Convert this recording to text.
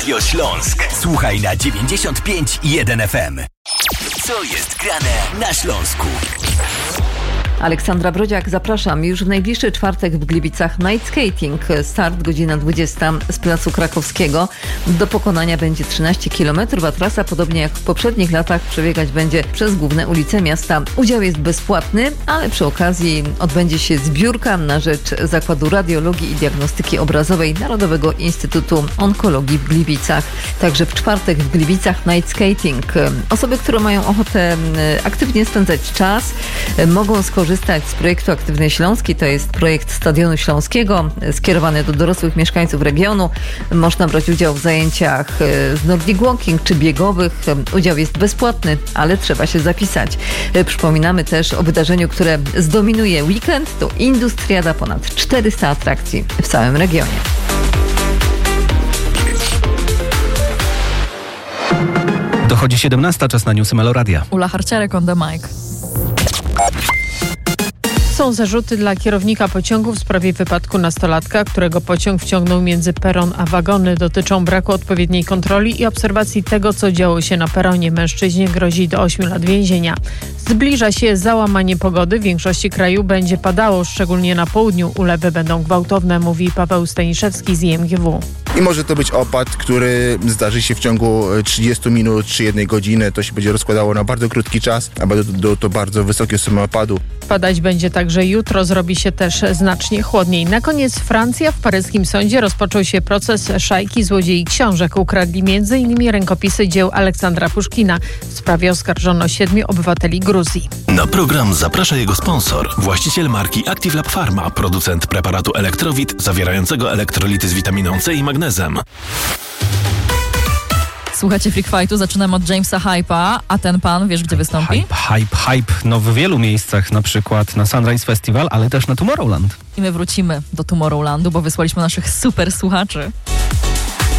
Radio Śląsk. Słuchaj na 95,1 FM. Co jest grane na Śląsku? Aleksandra Brodziak, zapraszam. Już w najbliższy czwartek w Gliwicach night skating. Start godzina 20 z Placu Krakowskiego. Do pokonania będzie 13 km, a trasa, podobnie jak w poprzednich latach, przebiegać będzie przez główne ulice miasta. Udział jest bezpłatny, ale przy okazji odbędzie się zbiórka na rzecz Zakładu Radiologii i Diagnostyki Obrazowej Narodowego Instytutu Onkologii w Gliwicach. Także w czwartek w Gliwicach night skating. Osoby, które mają ochotę aktywnie spędzać czas, mogą skorzystać z projektu Aktywny Śląski. To jest projekt Stadionu Śląskiego skierowany do dorosłych mieszkańców regionu. Można brać udział w zajęciach z Nordic Walking czy biegowych. Udział jest bezpłatny, ale trzeba się zapisać. Przypominamy też o wydarzeniu, które zdominuje weekend. To Industriada, ponad 400 atrakcji w całym regionie. Dochodzi 17, czas na newsy Meloradia. Ula Harciarek on the mic. Są zarzuty dla kierownika pociągu w sprawie wypadku nastolatka, którego pociąg wciągnął między peron a wagony. Dotyczą braku odpowiedniej kontroli i obserwacji tego, co działo się na peronie. Mężczyźnie grozi do 8 lat więzienia. Zbliża się załamanie pogody. W większości kraju będzie padało, szczególnie na południu. Ulewy będą gwałtowne, mówi Paweł Staniszewski z IMGW. I może to być opad, który zdarzy się w ciągu 30 minut czy 1 godziny. To się będzie rozkładało na bardzo krótki czas, a będą to bardzo wysokie sumy opadu. Padać będzie także jutro, zrobi się też znacznie chłodniej. Na koniec Francja. W paryskim sądzie rozpoczął się proces szajki złodziei książek. Ukradli m.in. rękopisy dzieł Aleksandra Puszkina. W sprawie oskarżono 7 obywateli Gruzji. Na program zaprasza jego sponsor, właściciel marki Active Lab Pharma, producent preparatu Elektrowit zawierającego elektrolity z witaminą C i magnezem. Słuchajcie Freak Fightu, zaczynamy od Jamesa Hype'a, a ten pan, wiesz gdzie wystąpi? Hype. No w wielu miejscach, na przykład na Sunrise Festival, ale też na Tomorrowland. I my wrócimy do Tomorrowlandu, bo wysłaliśmy naszych super słuchaczy.